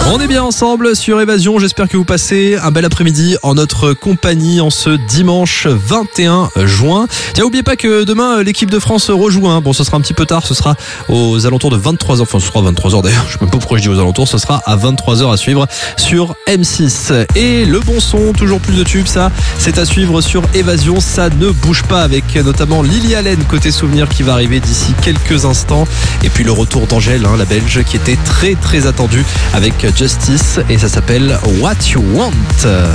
On est bien ensemble sur Évasion, j'espère que vous passez un bel après-midi en notre compagnie en ce dimanche 21 juin. Tiens, n'oubliez pas que demain l'équipe de France rejoue, Bon, ce sera un petit peu tard, ce sera aux alentours de 23h, enfin ce sera 23h d'ailleurs, je sais même pas pourquoi je dis aux alentours, ce sera à 23h à suivre sur M6. Et le bon son, toujours plus de tubes, ça c'est à suivre sur Évasion, ça ne bouge pas, avec notamment Lily Allen côté souvenir qui va arriver d'ici quelques instants. Et puis le retour d'Angèle, la Belge, qui était très très attendue avec Justice, et ça s'appelle What You Want.